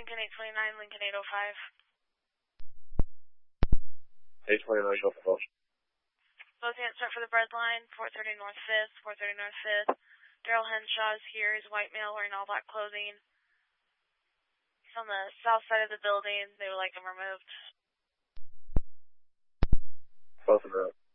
Lincoln 829, Lincoln 805. 829, go for both. Both hands start for the bread line, 430 North 5th, 430 North 5th. Daryl Henshaw is here. He's a white male wearing all black clothing. He's on the south side of the building. They would like him removed. Both of them.